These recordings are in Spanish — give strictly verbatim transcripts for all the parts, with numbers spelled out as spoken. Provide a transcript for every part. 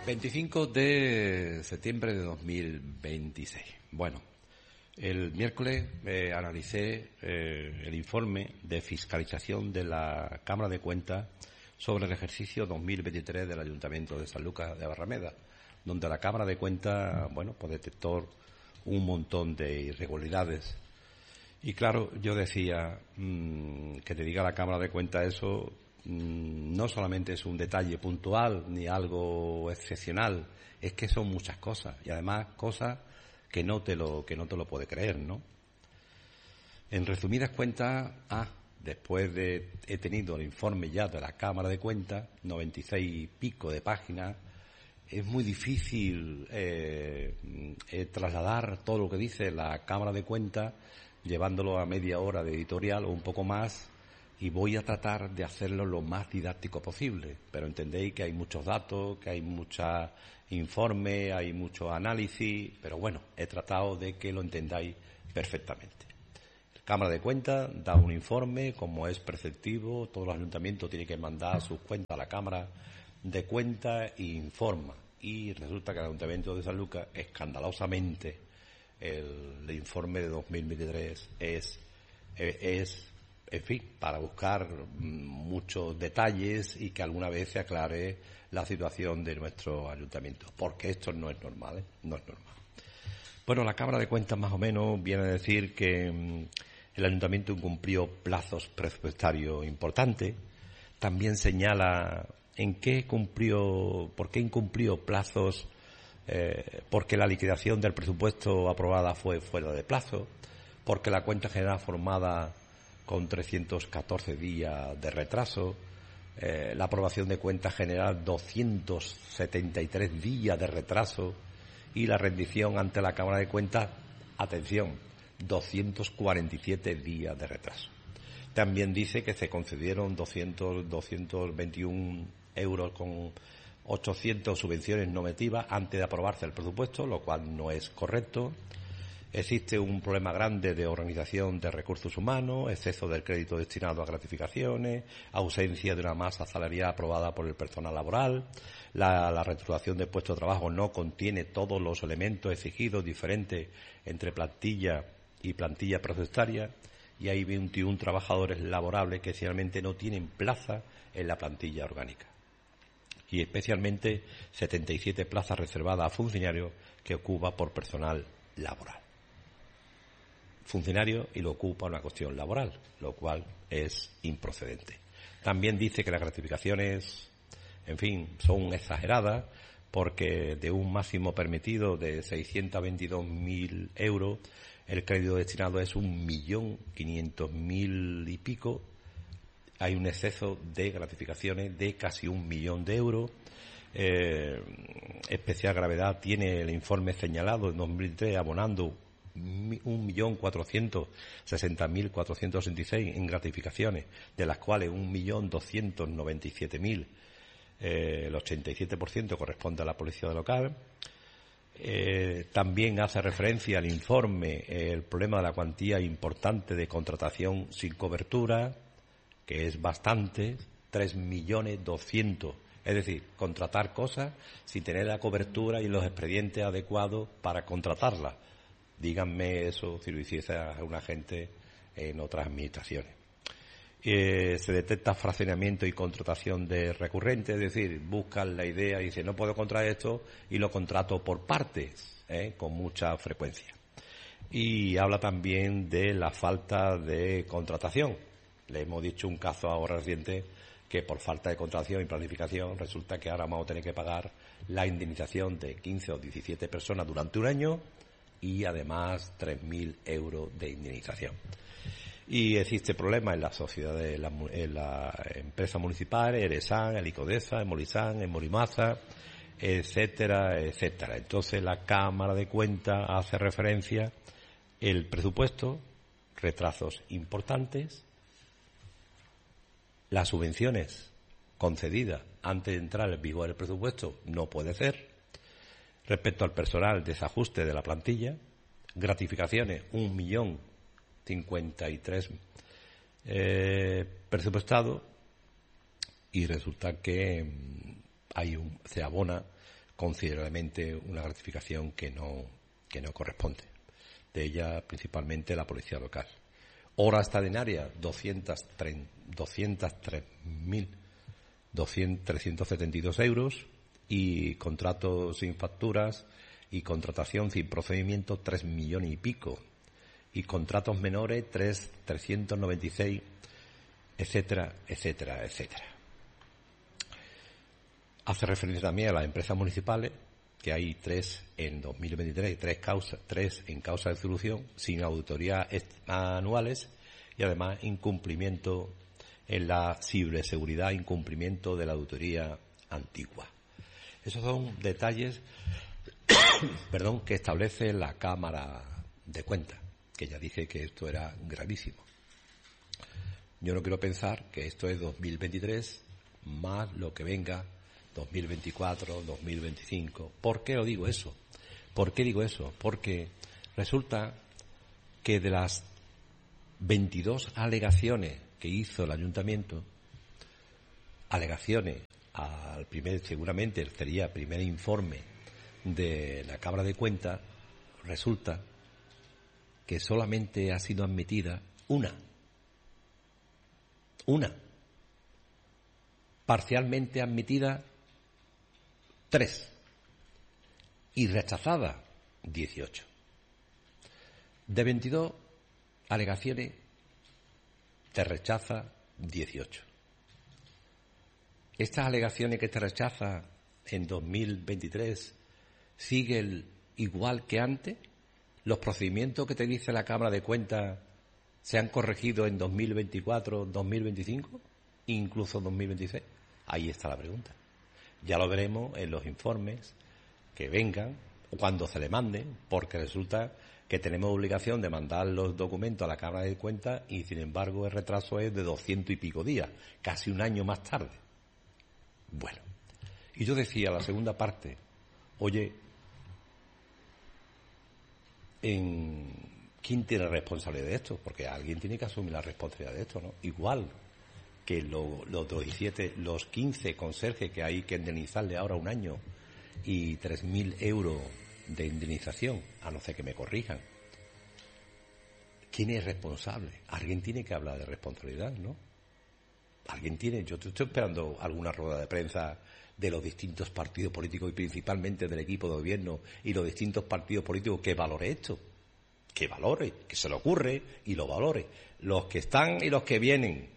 veinticinco de septiembre de dos mil veintiséis. Bueno, el miércoles eh, analicé eh, el informe de fiscalización de la Cámara de Cuentas sobre el ejercicio dos mil veintitrés del Ayuntamiento de Sanlúcar de Barrameda, donde la Cámara de Cuentas, bueno, pues detectó un montón de irregularidades. Y claro, yo decía, mmm, que te diga la Cámara de Cuentas eso, mmm, no solamente es un detalle puntual ni algo excepcional, es que son muchas cosas, y además cosas que no te lo, que no te lo puede creer, ¿no? En resumidas cuentas, ah, después de, he tenido el informe ya de la Cámara de Cuentas, noventa y seis y pico de páginas, es muy difícil eh, eh, trasladar todo lo que dice la Cámara de Cuentas, llevándolo a media hora de editorial o un poco más, y voy a tratar de hacerlo lo más didáctico posible. Pero entendéis que hay muchos datos, que hay muchos informes, hay mucho análisis, pero bueno, he tratado de que lo entendáis perfectamente. La Cámara de Cuentas da un informe, como es preceptivo, todos los ayuntamientos tienen que mandar sus cuentas a la Cámara de Cuentas e informa. Y resulta que el Ayuntamiento de Sanlúcar, escandalosamente, el, el informe de dos mil veintitrés es, es, en fin, para buscar muchos detalles y que alguna vez se aclare la situación de nuestro ayuntamiento, porque esto no es normal, ¿eh? No es normal. Bueno, la Cámara de Cuentas más o menos viene a decir que mmm, el ayuntamiento incumplió plazos presupuestarios importantes. También señala en qué cumplió, por qué incumplió plazos, eh, porque la liquidación del presupuesto aprobada fue fuera de plazo, porque la cuenta general formada con trescientos catorce días de retraso, eh, la aprobación de cuenta general doscientos setenta y tres días de retraso y la rendición ante la Cámara de Cuentas, atención, doscientos cuarenta y siete días de retraso. También dice que se concedieron doscientos, doscientos veintiún euros con ochocientas subvenciones normativas antes de aprobarse el presupuesto, lo cual no es correcto. Existe un problema grande de organización de recursos humanos, exceso del crédito destinado a gratificaciones, ausencia de una masa salarial aprobada por el personal laboral, la, la reestructuración de puestos de trabajo no contiene todos los elementos exigidos diferentes entre plantilla y plantilla presupuestaria, y hay veintiún trabajadores laborables que finalmente no tienen plaza en la plantilla orgánica. Y especialmente setenta y siete plazas reservadas a funcionarios que ocupa por personal laboral. Funcionario y lo ocupa una cuestión laboral, lo cual es improcedente. También dice que las gratificaciones, en fin, son exageradas porque de un máximo permitido de seiscientos veintidós mil euros, el crédito destinado es un millón quinientos mil y pico. Hay un exceso de gratificaciones de casi un millón de euros. Eh, especial gravedad tiene el informe señalado en dos mil tres abonando un millón cuatrocientos sesenta mil cuatrocientos sesenta y seis en gratificaciones, de las cuales un millón doscientos noventa y siete mil, eh, el ochenta y siete por ciento corresponde a la policía local. Eh, también hace referencia al informe eh, el problema de la cuantía importante de contratación sin cobertura, que es bastante, tres millones doscientos, es decir, contratar cosas sin tener la cobertura y los expedientes adecuados para contratarlas. Díganme eso si lo hiciese una gente en otras administraciones. Eh, se detecta fraccionamiento y contratación de recurrentes, es decir, buscan la idea y dicen no puedo contratar esto y lo contrato por partes, ¿eh? con mucha frecuencia. Y habla también de la falta de contratación. Le hemos dicho un caso ahora reciente que por falta de contratación y planificación resulta que ahora vamos a tener que pagar la indemnización de quince o diecisiete personas durante un año y además tres mil euros de indemnización. Y existe problema en la sociedad, en la, en la empresa municipal, Eresan, el Icodesa, el Molisán, el Molimaza, etcétera, etcétera. Entonces la Cámara de Cuentas hace referencia el presupuesto, retrasos importantes, las subvenciones concedidas antes de entrar en vigor el presupuesto no puede ser. Respecto al personal, desajuste de la plantilla, gratificaciones un millón cincuenta y tres eh, presupuestado, y resulta que hay un, se abona considerablemente una gratificación que no, que no corresponde. De ella principalmente la policía local. Hora extraordinaria, doscientos tres mil trescientos setenta y dos euros, y contratos sin facturas y contratación sin procedimiento tres millones y pico, y contratos menores tres trescientos noventa y seis, etcétera, etcétera, etcétera. Hace referencia también a las empresas municipales, que hay tres en dos mil veintitrés, tres causas, tres en causa de solución, sin auditorías anuales, y además incumplimiento en la ciberseguridad, incumplimiento de la auditoría antigua. Esos son detalles perdón, que establece la Cámara de Cuentas, que ya dije que esto era gravísimo. Yo no quiero pensar que esto es dos mil veintitrés más lo que venga dos mil veinticuatro, dos mil veinticinco. ¿Por qué os digo eso? ¿Por qué digo eso? Porque resulta que de las veintidós alegaciones que hizo el Ayuntamiento, alegaciones al primer, seguramente sería el primer informe de la Cámara de Cuentas, resulta que solamente ha sido admitida una. Una. Parcialmente admitida tres. Y rechazada dieciocho. De veintidós alegaciones, te rechaza dieciocho. Estas alegaciones que te rechaza en dos mil veintitrés siguen igual que antes. Los procedimientos que te dice la Cámara de Cuentas se han corregido en dos mil veinticuatro, dos mil veinticinco, incluso dos mil veintiséis. Ahí está la pregunta. Ya lo veremos en los informes que vengan o cuando se le manden, porque resulta que tenemos obligación de mandar los documentos a la Cámara de Cuentas y, sin embargo, el retraso es de doscientos y pico días, casi un año más tarde. Bueno, y yo decía, la segunda parte, oye, en, ¿quién tiene responsabilidad de esto? Porque alguien tiene que asumir la responsabilidad de esto, ¿no? Igual que lo, los diecisiete, los quince conserjes que hay que indemnizarle ahora un año y tres mil euros de indemnización, a no ser que me corrijan. ¿Quién es responsable? Alguien tiene que hablar de responsabilidad, ¿no? Alguien tiene, yo estoy esperando alguna rueda de prensa de los distintos partidos políticos y principalmente del equipo de gobierno y los distintos partidos políticos que valore esto, que valore, que se le ocurre y lo valore, los que están y los que vienen.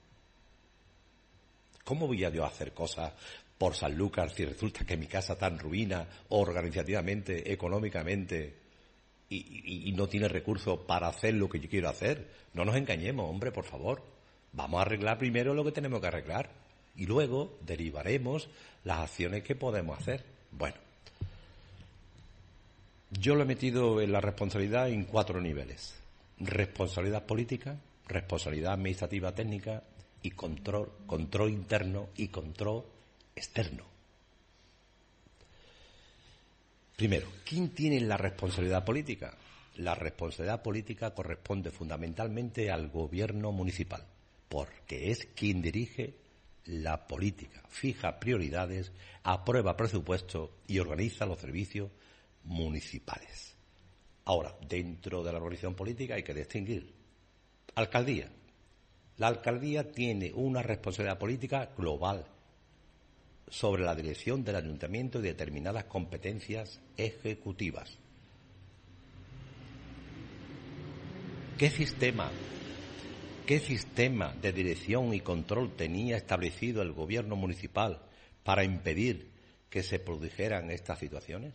¿Cómo voy a yo hacer cosas por Sanlúcar si resulta que mi casa está en ruina organizativamente, económicamente y, y, y no tiene recursos para hacer lo que yo quiero hacer? No nos engañemos, hombre, por favor. Vamos a arreglar primero lo que tenemos que arreglar y luego derivaremos las acciones que podemos hacer. Bueno, yo lo he metido en la responsabilidad en cuatro niveles. Responsabilidad política, responsabilidad administrativa técnica y control, control interno y control externo. Primero, ¿quién tiene la responsabilidad política? La responsabilidad política corresponde fundamentalmente al gobierno municipal, porque es quien dirige la política, fija prioridades, aprueba presupuestos y organiza los servicios municipales. Ahora, dentro de la organización política hay que distinguir. Alcaldía. La alcaldía tiene una responsabilidad política global sobre la dirección del ayuntamiento y determinadas competencias ejecutivas. ¿Qué sistema, qué sistema de dirección y control tenía establecido el gobierno municipal para impedir que se produjeran estas situaciones?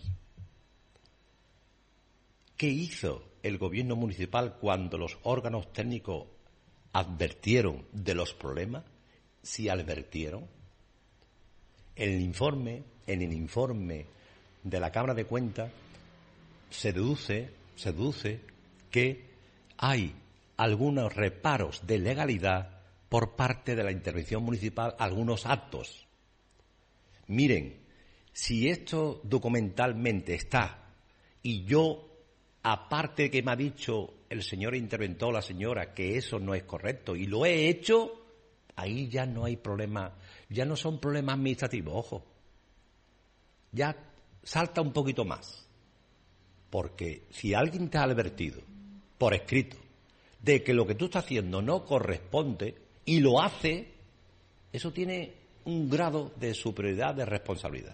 ¿Qué hizo el gobierno municipal cuando los órganos técnicos advirtieron de los problemas? ¿Si advirtieron? En el informe, en el informe de la Cámara de Cuentas se deduce, se deduce que hay algunos reparos de legalidad por parte de la intervención municipal, algunos actos. Miren, si esto documentalmente está y yo, aparte de que me ha dicho el señor interventor, la señora, que eso no es correcto y lo he hecho, ahí ya no hay problema, ya no son problemas administrativos, ojo. Ya salta un poquito más. Porque si alguien te ha advertido, por escrito, de que lo que tú estás haciendo no corresponde y lo hace, eso tiene un grado de superioridad de responsabilidad.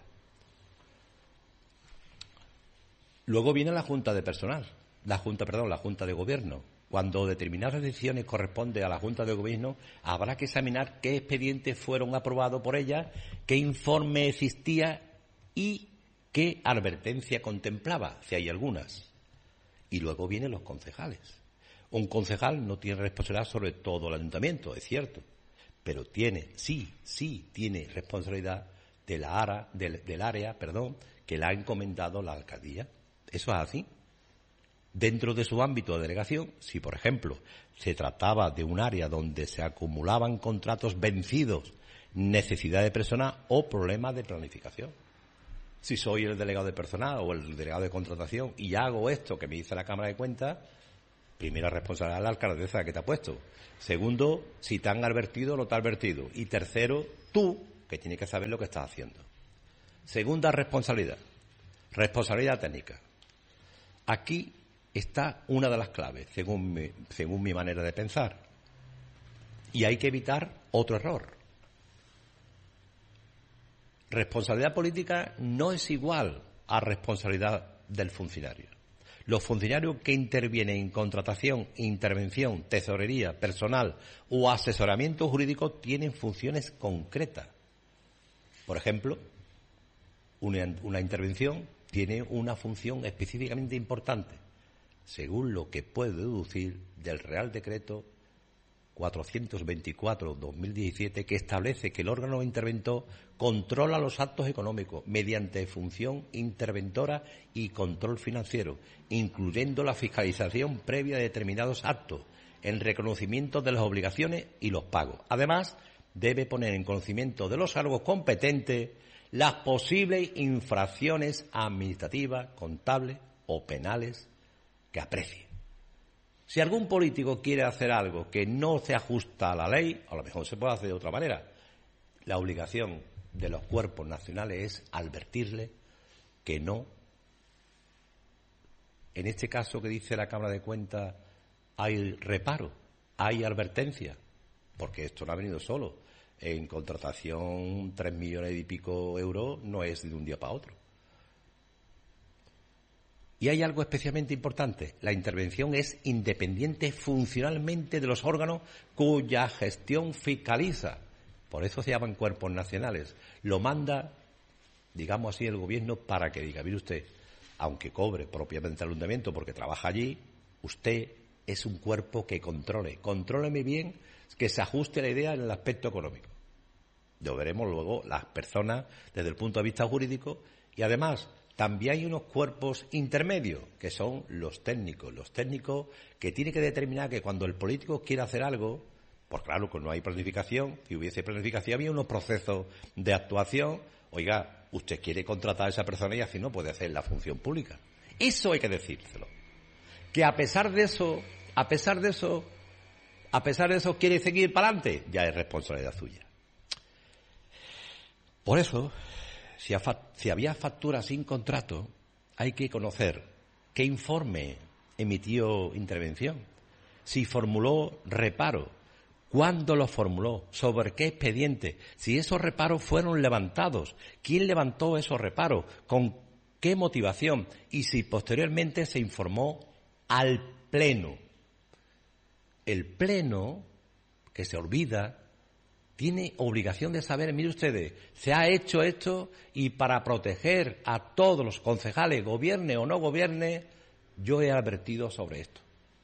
Luego viene la Junta de Personal, la Junta, perdón, la Junta de Gobierno. Cuando determinadas decisiones corresponden a la Junta de Gobierno, habrá que examinar qué expedientes fueron aprobados por ella, qué informe existía y qué advertencia contemplaba, si hay algunas. Y luego vienen los concejales. Un concejal no tiene responsabilidad sobre todo el ayuntamiento, es cierto, pero tiene, sí, sí, tiene responsabilidad de la área, del, del área, perdón, que le ha encomendado la alcaldía. Eso es así. Dentro de su ámbito de delegación, si por ejemplo se trataba de un área donde se acumulaban contratos vencidos, necesidad de personal o problemas de planificación. Si soy el delegado de personal o el delegado de contratación y hago esto que me dice la Cámara de Cuentas, primera responsabilidad de la alcaldesa que te ha puesto. Segundo, si te han advertido o no te ha advertido. Y tercero, tú, que tienes que saber lo que estás haciendo. Segunda responsabilidad, responsabilidad técnica. Aquí está una de las claves, según mi, según mi manera de pensar. Y hay que evitar otro error. Responsabilidad política no es igual a responsabilidad del funcionario. Los funcionarios que intervienen en contratación, intervención, tesorería, personal o asesoramiento jurídico tienen funciones concretas. Por ejemplo, una, una intervención tiene una función específicamente importante, según lo que puedo deducir del Real Decreto cuatrocientos veinticuatro barra dos mil diecisiete, que establece que el órgano interventor controla los actos económicos mediante función interventora y control financiero, incluyendo la fiscalización previa de determinados actos, el reconocimiento de las obligaciones y los pagos. Además, debe poner en conocimiento de los órganos competentes las posibles infracciones administrativas, contables o penales que aprecie. Si algún político quiere hacer algo que no se ajusta a la ley, a lo mejor se puede hacer de otra manera. La obligación de los cuerpos nacionales es advertirle que no. En este caso que dice la Cámara de Cuentas hay reparo, hay advertencia, porque esto no ha venido solo. En contratación, tres millones y pico euros no es de un día para otro. Y hay algo especialmente importante. La intervención es independiente funcionalmente de los órganos cuya gestión fiscaliza. Por eso se llaman cuerpos nacionales. Lo manda, digamos así, el gobierno para que diga, mire usted, aunque cobre propiamente el ayuntamiento porque trabaja allí, usted es un cuerpo que controle. Contróleme bien, que se ajuste a la idea en el aspecto económico. Lo veremos luego las personas desde el punto de vista jurídico y además también hay unos cuerpos intermedios, que son los técnicos. Los técnicos que tienen que determinar que cuando el político quiere hacer algo, pues claro que no hay planificación, si hubiese planificación había unos procesos de actuación. Oiga, usted quiere contratar a esa persona y así no puede hacer la función pública. Eso hay que decírselo. Que a pesar de eso, a pesar de eso, a pesar de eso quiere seguir para adelante, ya es responsabilidad suya. Por eso, Si, ha, si había factura sin contrato, hay que conocer qué informe emitió intervención, si formuló reparo, cuándo lo formuló, sobre qué expediente, si esos reparos fueron levantados, quién levantó esos reparos, con qué motivación y si posteriormente se informó al Pleno. El Pleno, que se olvida, tiene obligación de saber, mire ustedes, se ha hecho esto y para proteger a todos los concejales, gobierne o no gobierne, yo he advertido sobre esto.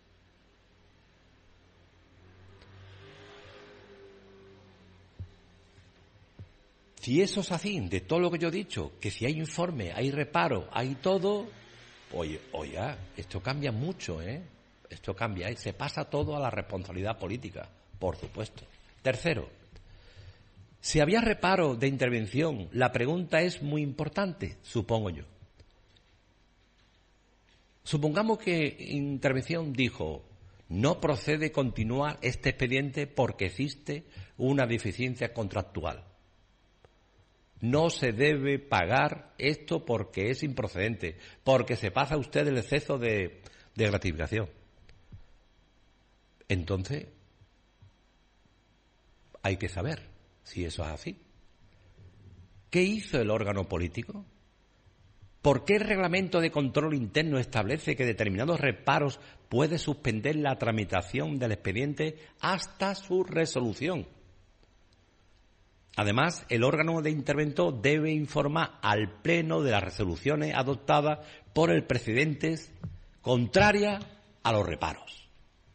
Si eso es así, de todo lo que yo he dicho, que si hay informe, hay reparo, hay todo, oye, oye, esto cambia mucho, ¿eh? Esto cambia, ¿eh? Se pasa todo a la responsabilidad política, por supuesto. Tercero, si había reparo de intervención, la pregunta es muy importante, supongo yo. Supongamos que intervención dijo, no procede continuar este expediente porque existe una deficiencia contractual. No se debe pagar esto porque es improcedente, porque se pasa usted el exceso de, de gratificación. Entonces, hay que saber si eso es así. ¿Qué hizo el órgano político? ¿Por qué el reglamento de control interno establece que determinados reparos puede suspender la tramitación del expediente hasta su resolución? Además, el órgano de interventor debe informar al Pleno de las resoluciones adoptadas por el presidente contrarias a los reparos.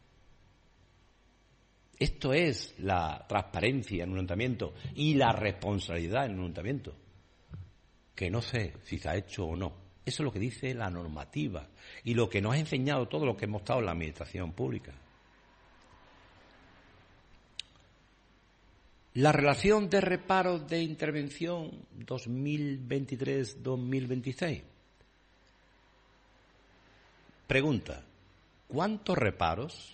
Esto es la transparencia en un ayuntamiento y la responsabilidad en un ayuntamiento. Que no sé si se ha hecho o no. Eso es lo que dice la normativa y lo que nos ha enseñado todo lo que hemos estado en la administración pública. La relación de reparos de intervención dos mil veintitrés dos mil veintiséis. Pregunta, ¿cuántos reparos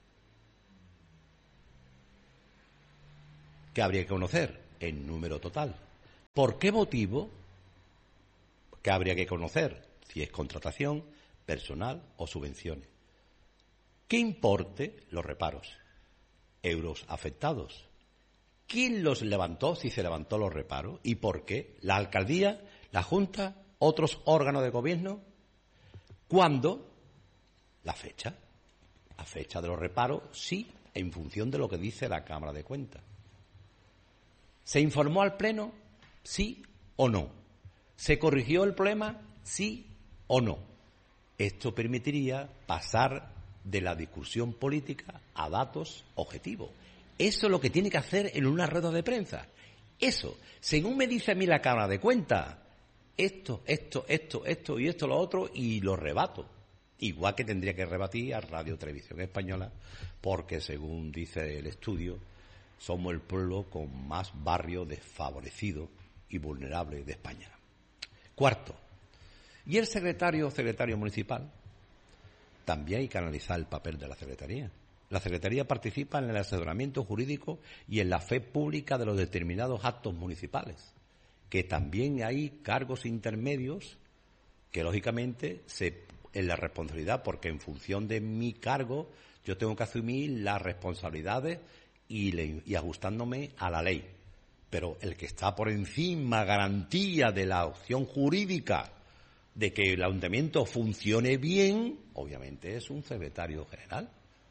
que habría que conocer en número total? ¿Por qué motivo? Que habría que conocer si es contratación, personal o subvenciones. ¿Qué importe los reparos? Euros afectados. ¿Quién los levantó, si se levantó los reparos? ¿Y por qué? ¿La alcaldía, la junta, otros órganos de gobierno? ¿Cuándo? La fecha. La fecha de los reparos, sí, en función de lo que dice la Cámara de Cuentas. ¿Se informó al Pleno? Sí o no. ¿Se corrigió el problema? Sí o no. Esto permitiría pasar de la discusión política a datos objetivos. Eso es lo que tiene que hacer en una rueda de prensa. Eso, según me dice a mí la Cámara de Cuentas, esto, esto, esto, esto y esto, lo otro, y lo rebato. Igual que tendría que rebatir a Radio Televisión Española, porque según dice el estudio, somos el pueblo con más barrio desfavorecido y vulnerable de España. Cuarto, ¿y el secretario o secretario municipal? También hay que analizar el papel de la Secretaría. La Secretaría participa en el asesoramiento jurídico y en la fe pública de los determinados actos municipales, que también hay cargos intermedios que, lógicamente, se, en la responsabilidad, porque en función de mi cargo yo tengo que asumir las responsabilidades y, le, y ajustándome a la ley. Pero el que está por encima, garantía de la opción jurídica de que el ayuntamiento funcione bien, obviamente es un secretario general.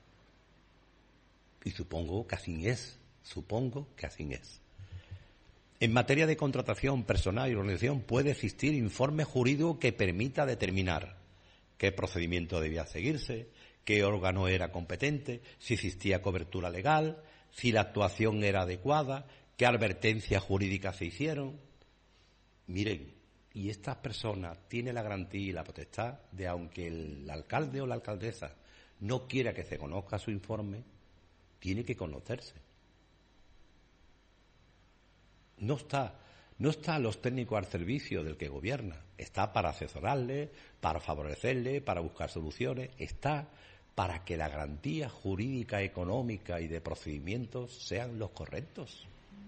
Y supongo que así es, supongo que así es. En materia de contratación personal y organización puede existir informe jurídico que permita determinar qué procedimiento debía seguirse, qué órgano era competente, si existía cobertura legal, si la actuación era adecuada, qué advertencias jurídicas se hicieron. Miren, y estas personas tienen la garantía y la potestad de, aunque el alcalde o la alcaldesa no quiera que se conozca su informe, tiene que conocerse. No está, no están los técnicos al servicio del que gobierna. Está para asesorarle, para favorecerle, para buscar soluciones. Está para que la garantía jurídica, económica y de procedimientos sean los correctos.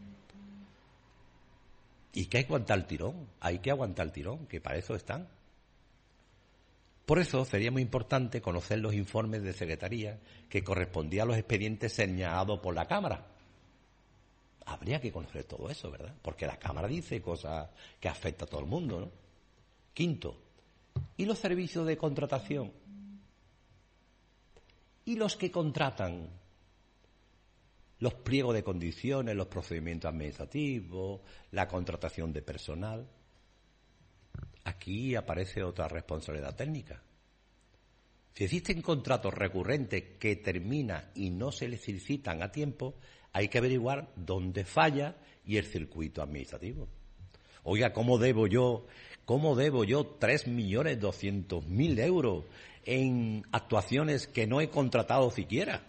Y que hay que aguantar el tirón, hay que aguantar el tirón, que para eso están. Por eso sería muy importante conocer los informes de secretaría que correspondían a los expedientes señalados por la Cámara. Habría que conocer todo eso, ¿verdad? Porque la Cámara dice cosas que afectan a todo el mundo, ¿no? Quinto, ¿y los servicios de contratación? ¿Y los que contratan? Los pliegos de condiciones, los procedimientos administrativos, la contratación de personal. Aquí aparece otra responsabilidad técnica. Si existen contratos recurrentes que terminan y no se les solicitan a tiempo, hay que averiguar dónde falla y el circuito administrativo. Oiga, ¿cómo debo yo, cómo debo yo tres millones doscientos mil euros en actuaciones que no he contratado siquiera?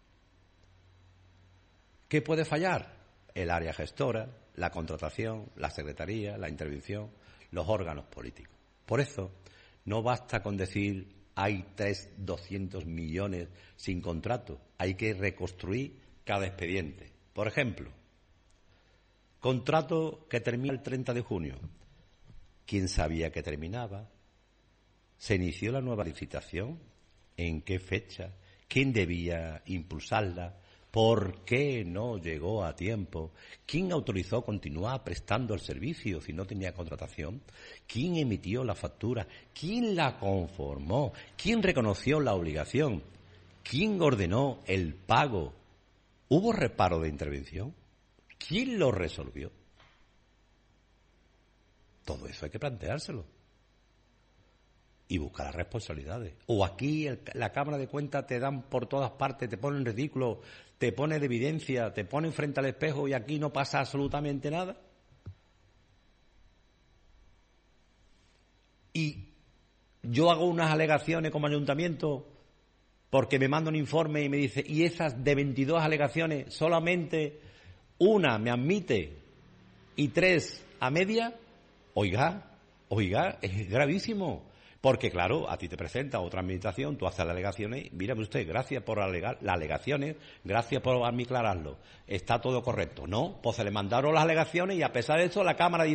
¿Qué puede fallar? El área gestora, la contratación, la secretaría, la intervención, los órganos políticos. Por eso, no basta con decir hay tres doscientos millones sin contrato. Hay que reconstruir cada expediente. Por ejemplo, Contrato que termina el treinta de junio. ¿Quién sabía que terminaba? ¿Se inició la nueva licitación? ¿En qué fecha? ¿Quién debía impulsarla? ¿Por qué no llegó a tiempo? ¿Quién autorizó continuar prestando el servicio si no tenía contratación? ¿Quién emitió la factura? ¿Quién la conformó? ¿Quién reconoció la obligación? ¿Quién ordenó el pago? ¿Hubo reparo de intervención? ¿Quién lo resolvió? Todo eso hay que planteárselo y buscar las responsabilidades. O aquí el, la Cámara de Cuentas te dan por todas partes, te ponen ridículo, te pone de evidencia, te ponen frente al espejo y aquí no pasa absolutamente nada. Y yo hago unas alegaciones como ayuntamiento porque me manda un informe y me dice, y esas de veintidós alegaciones solamente una me admite y tres a media. Oiga, oiga, es gravísimo. Porque, claro, a ti te presenta otra administración, tú haces las alegaciones, mira usted, gracias por alegar, las alegaciones, gracias por aclararlo, está todo correcto. No, pues se le mandaron las alegaciones y a pesar de eso la Cámara dice